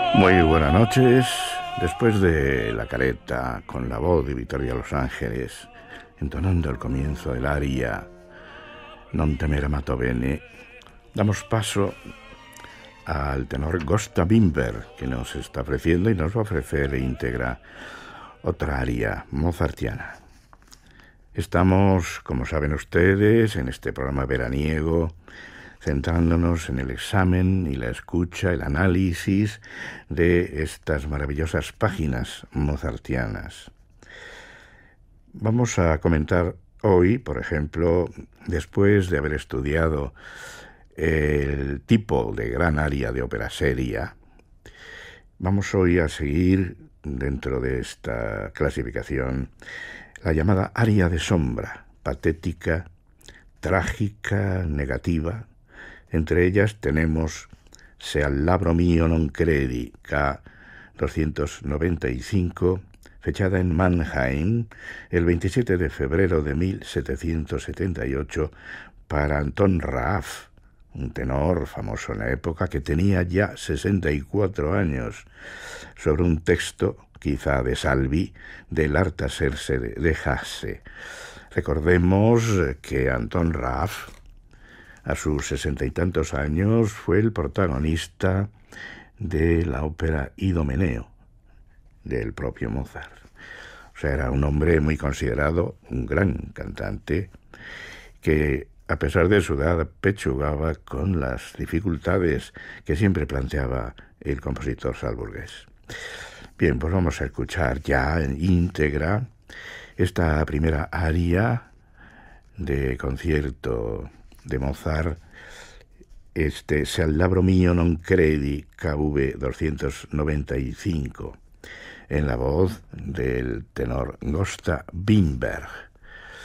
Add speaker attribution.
Speaker 1: Muy buenas noches. Después de La Careta, con la voz de Vittoria Los Ángeles, entonando el comienzo del aria Non temere amato bene, damos paso al tenor Gösta Winberg, que nos está ofreciendo y nos va a ofrecer íntegra otra aria mozartiana. Estamos, como saben ustedes, en este programa veraniego, centrándonos en el examen y la escucha, el análisis de estas maravillosas páginas mozartianas. Vamos a comentar hoy, por ejemplo, después de haber estudiado el tipo de gran aria de ópera seria, vamos hoy a seguir dentro de esta clasificación la llamada aria de sombra, patética, trágica, negativa. Entre ellas tenemos Se al labro mio non credi, K 295, fechada en Mannheim el 27 de febrero de 1778 para Anton Raaf, un tenor famoso en la época que tenía ya 64 años, sobre un texto, quizá de Salvi, del Artaserse de Hasse. Recordemos que Anton Raaf, a sus 60 y tantos años, fue el protagonista de la ópera Idomeneo, del propio Mozart. O sea, era un hombre muy considerado, un gran cantante, que a pesar de su edad pechugaba con las dificultades que siempre planteaba el compositor salzburgués. Bien, pues vamos a escuchar ya en íntegra esta primera aria de concierto de Mozart, Se al labro mio non credi, KV 295, en la voz del tenor Gösta Winberg.